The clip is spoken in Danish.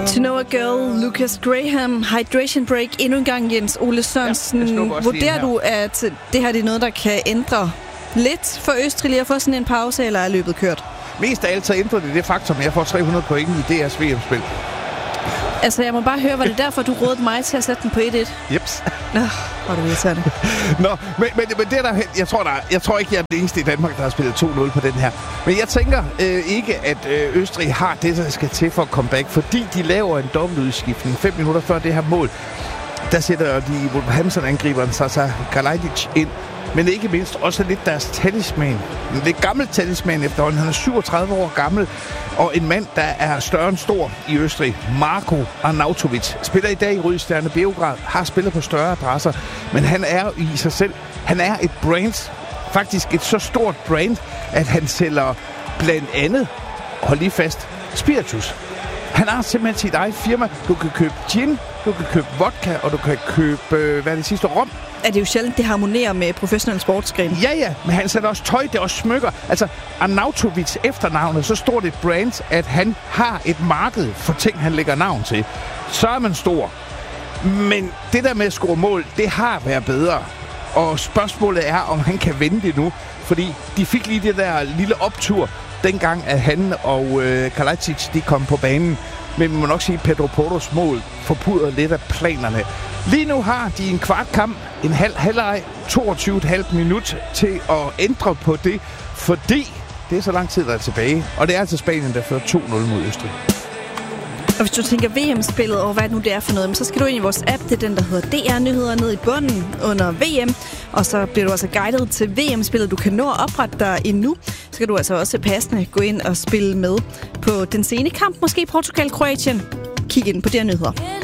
To Know a Girl, Lucas Graham, Hydration Break. Endnu en gang, Jens Ole Sørensen. Vurderer du, at det her er noget, der kan ændre lidt for Østrig lige at få sådan en pause, eller er løbet kørt? Mest af alt så ændrer det faktum, at jeg får 300 point i DR's VM-spil. Altså, jeg må bare høre, var det derfor, du rådede mig til at sætte den på 1-1? Jeps. Hvor du vil tage det. Nå, men det er der, jeg tror ikke, jeg er den eneste i Danmark, der har spillet 2-0 på den her. Men jeg tænker ikke, at Østrig har det, der skal til for at komme back, fordi de laver en dobbeltudskiftning 5 minutter før det her mål. Der sætter de Wolverhampton-angriberen Sasa Kalajdzic ind. Men ikke mindst også lidt deres talisman. En lidt gammel talisman efterhånden. Han er 37 år gammel, og en mand, der er større end stor i Østrig. Marko Arnautovic spiller i dag i Røde Stjerne Beograd, har spillet på større adresser, men han er i sig selv, han er et brand, faktisk et så stort brand, at han sælger blandt andet, hold lige fast, spiritus. Han har simpelthen sit eget firma. Du kan købe gin, du kan købe vodka, og du kan købe, hvad er det sidste, rom. Er det jo sjældent, det harmonerer med professionelle sportsgrene? Ja, men han sætter også tøj, det er også smykker. Altså, Arnautovic efternavnet, så står det brand, at han har et marked for ting, han lægger navn til. Så er man stor. Men det der med at score mål, det har været bedre. Og spørgsmålet er, om han kan vende det nu. Fordi de fik lige det der lille optur, dengang at han og Kalajdzic, de kom på banen. Men vi må nok sige, at Pedro Porros mål forpudrer lidt af planerne. Lige nu har de en kvart kamp, en halvleg, 22,5 minut til at ændre på det, fordi det er så lang tid, der er tilbage. Og det er altså Spanien, der fører 2-0 mod Østrig. Og hvis du tænker VM-spillet over, hvad nu det er for noget, så skal du ind i vores app, det er den, der hedder DR-nyheder, ned i bunden under VM. Og så bliver du altså guidet til VM-spillet. Du kan nå at oprette dig endnu. Så skal du altså også passende gå ind og spille med på den sene kamp, måske Portugal-Kroatien. Kig ind på DR-nyheder.